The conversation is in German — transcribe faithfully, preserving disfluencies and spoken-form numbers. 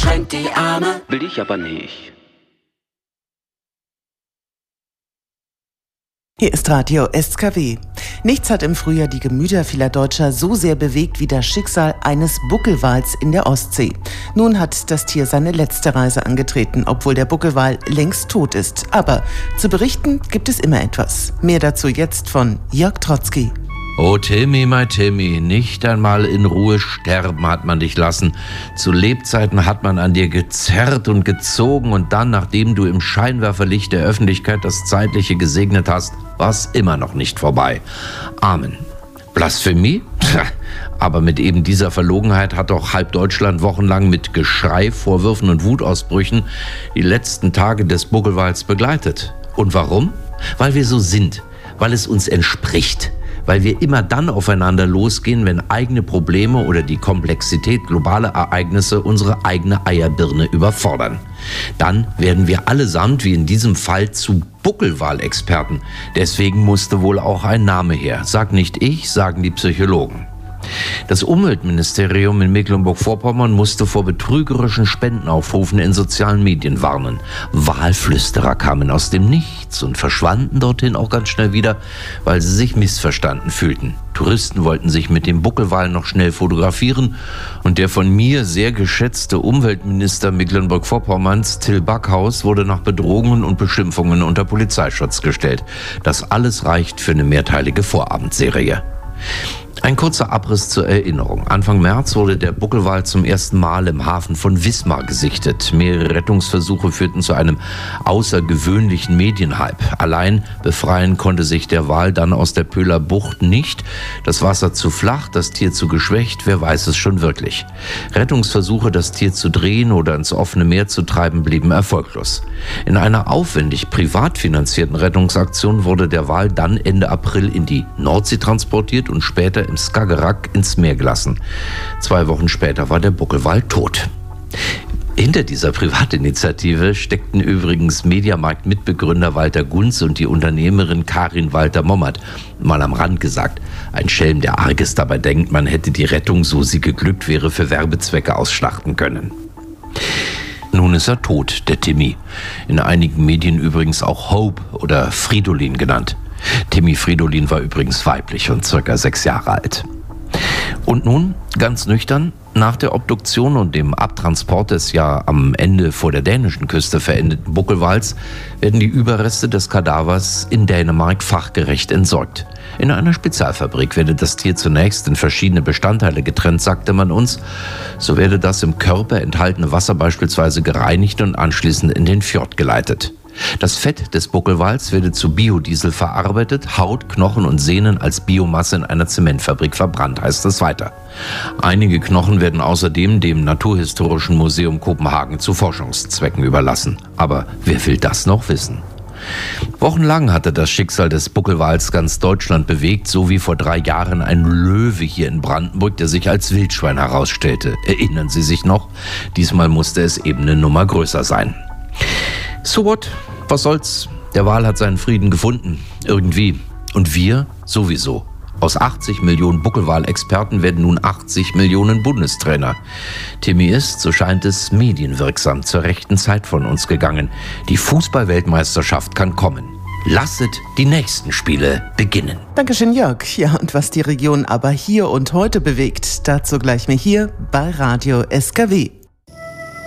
verschränkt die Arme. Will ich aber nicht. Hier ist Radio S K W. Nichts hat im Frühjahr die Gemüter vieler Deutscher so sehr bewegt wie das Schicksal eines Buckelwals in der Ostsee. Nun hat das Tier seine letzte Reise angetreten, obwohl der Buckelwal längst tot ist. Aber zu berichten gibt es immer etwas. Mehr dazu jetzt von Jörg Trotzki. Oh Timmy, mein Timmy, nicht einmal in Ruhe sterben hat man dich lassen. Zu Lebzeiten hat man an dir gezerrt und gezogen und dann, nachdem du im Scheinwerferlicht der Öffentlichkeit das Zeitliche gesegnet hast, war es immer noch nicht vorbei. Amen. Blasphemie? Aber mit eben dieser Verlogenheit hat doch halb Deutschland wochenlang mit Geschrei, Vorwürfen und Wutausbrüchen die letzten Tage des Buckelwals begleitet. Und warum? Weil wir so sind, weil es uns entspricht. Weil wir immer dann aufeinander losgehen, wenn eigene Probleme oder die Komplexität globaler Ereignisse unsere eigene Eierbirne überfordern. Dann werden wir allesamt, wie in diesem Fall, zu Buckelwalexperten. Deswegen musste wohl auch ein Name her. Sag nicht ich, sagen die Psychologen. Das Umweltministerium in Mecklenburg-Vorpommern musste vor betrügerischen Spendenaufrufen in sozialen Medien warnen. Walflüsterer kamen aus dem Nichts und verschwanden dorthin auch ganz schnell wieder, weil sie sich missverstanden fühlten. Touristen wollten sich mit dem Buckelwal noch schnell fotografieren und der von mir sehr geschätzte Umweltminister Mecklenburg-Vorpommerns, Till Backhaus, wurde nach Bedrohungen und Beschimpfungen unter Polizeischutz gestellt. Das alles reicht für eine mehrteilige Vorabendserie. Ein kurzer Abriss zur Erinnerung. Anfang März wurde der Buckelwal zum ersten Mal im Hafen von Wismar gesichtet. Mehrere Rettungsversuche führten zu einem außergewöhnlichen Medienhype. Allein befreien konnte sich der Wal dann aus der Pöhler Bucht nicht. Das Wasser zu flach, das Tier zu geschwächt, wer weiß es schon wirklich. Rettungsversuche, das Tier zu drehen oder ins offene Meer zu treiben, blieben erfolglos. In einer aufwendig privat finanzierten Rettungsaktion wurde der Wal dann Ende April in die Nordsee transportiert und später im Skagerrak ins Meer gelassen. Zwei Wochen später war der Buckelwal tot. Hinter dieser Privatinitiative steckten übrigens Mediamarkt-Mitbegründer Walter Gunz und die Unternehmerin Karin Walter-Mommert. Mal am Rand gesagt, ein Schelm, der Arges dabei denkt, man hätte die Rettung, so sie geglückt wäre, für Werbezwecke ausschlachten können. Nun ist er tot, der Timmy. In einigen Medien übrigens auch Hope oder Fridolin genannt. Timmy Fridolin war übrigens weiblich und circa sechs Jahre alt. Und nun, ganz nüchtern, nach der Obduktion und dem Abtransport des ja am Ende vor der dänischen Küste verendeten Buckelwals werden die Überreste des Kadavers in Dänemark fachgerecht entsorgt. In einer Spezialfabrik werde das Tier zunächst in verschiedene Bestandteile getrennt, sagte man uns. So werde das im Körper enthaltene Wasser beispielsweise gereinigt und anschließend in den Fjord geleitet. Das Fett des Buckelwals werde zu Biodiesel verarbeitet, Haut, Knochen und Sehnen als Biomasse in einer Zementfabrik verbrannt, heißt es weiter. Einige Knochen werden außerdem dem Naturhistorischen Museum Kopenhagen zu Forschungszwecken überlassen. Aber wer will das noch wissen? Wochenlang hatte das Schicksal des Buckelwals ganz Deutschland bewegt, so wie vor drei Jahren ein Löwe hier in Brandenburg, der sich als Wildschwein herausstellte. Erinnern Sie sich noch? Diesmal musste es eben eine Nummer größer sein. So what? Was soll's? Der Wal hat seinen Frieden gefunden. Irgendwie. Und wir sowieso. Aus achtzig Millionen Buckelwal-Experten werden nun achtzig Millionen Bundestrainer. Timmy ist, so scheint es, medienwirksam zur rechten Zeit von uns gegangen. Die Fußball-Weltmeisterschaft kann kommen. Lasset die nächsten Spiele beginnen. Dankeschön, Jörg. Ja, und was die Region aber hier und heute bewegt, dazu gleich mehr hier bei Radio S K W.